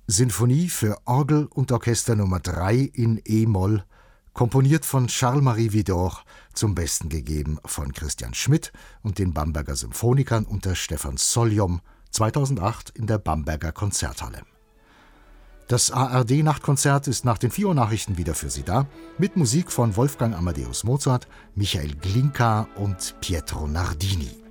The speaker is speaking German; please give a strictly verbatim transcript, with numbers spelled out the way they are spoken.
Sinfonie für Orgel und Orchester Nummer drei in E-Moll, komponiert von Charles-Marie Widor, zum Besten gegeben von Christian Schmidt und den Bamberger Symphonikern unter Stefan Soljom, zweitausendacht in der Bamberger Konzerthalle. Das A R D-Nachtkonzert ist nach den vier Uhr Nachrichten wieder für Sie da, mit Musik von Wolfgang Amadeus Mozart, Michael Glinka und Pietro Nardini.